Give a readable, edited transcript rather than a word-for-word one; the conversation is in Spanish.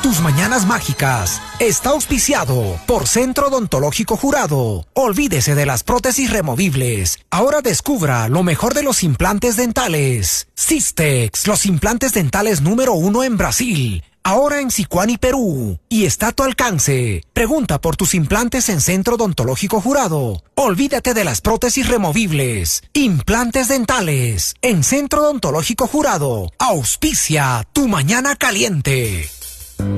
sus mañanas mágicas está auspiciado por Centro Odontológico Jurado. Olvídese de las prótesis removibles. Ahora descubra lo mejor de los implantes dentales. Systex, los implantes dentales número 1 en Brasil. Ahora en Sicuani, Perú. Y está a tu alcance. Pregunta por tus implantes en Centro Odontológico Jurado. Olvídate de las prótesis removibles. Implantes dentales en Centro Odontológico Jurado. Auspicia tu mañana caliente.